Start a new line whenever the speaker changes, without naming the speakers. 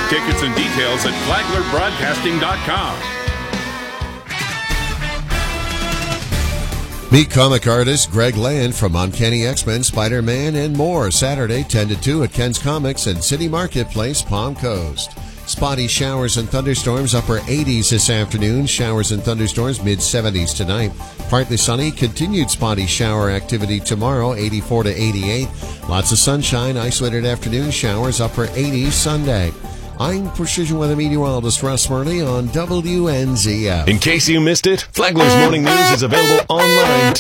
Tickets and details at flaglerbroadcasting.com.
Meet comic artist Greg Land from Uncanny X-Men, Spider-Man, and more. Saturday, 10 to 2 at Ken's Comics and City Marketplace, Palm Coast. Spotty showers and thunderstorms, upper 80s this afternoon. Showers and thunderstorms, mid-70s tonight. Partly sunny, continued spotty shower activity tomorrow, 84 to 88. Lots of sunshine, isolated afternoon showers, upper 80s Sunday. I'm Precision Weather Meteorologist Russ Murley on WNZF.
In case you missed it, Flagler's Morning News is available online